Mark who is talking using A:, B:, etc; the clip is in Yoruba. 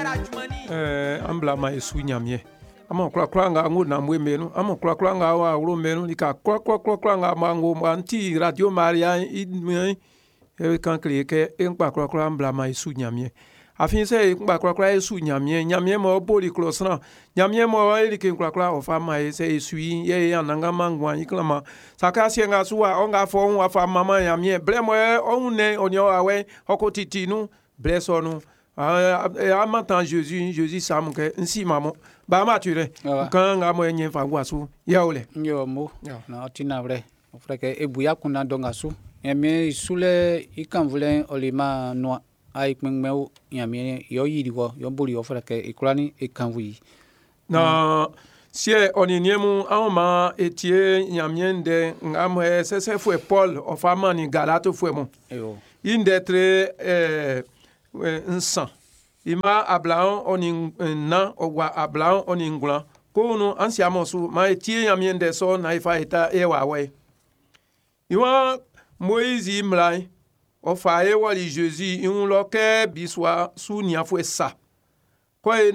A: ambla ma esu nyamie ama kura nga ngo na mwemenu ama kura nga wa uro menu lika kura nga mango anti radio maria kan klike enkpa kura ambla ma esu nyamie afin se enkpa kura esu nyamie mo boli klosna nyamie mo elike kura ofa ma se esu ye ananga mangwa iklama saka sienga suwa onga fo wa fa mama nyamie bremo onne onyo awe okotitinu blessonu amatan Jésus sam ke nsi mamo ba mature kan nga mo enye fa gwasu yaole
B: yo mo na tinabre freke ebuya kuna donga su yami sule ikanvule olima no ai kmenme yami yo yiriwo yo buri yo freke ikulani ikanvu
A: na sie oniniemu awma etie yamiende ngamwe sese fue Paul ofama ni Galate fue mo indetre nsan ima ablaon onin na ogwa ablaon oningula kono ansiamosu ma etie yamiende so na ifa eta ewawe iwa Moïse mlai ofa ewali Jésus inloke biswa su niafwe sa ko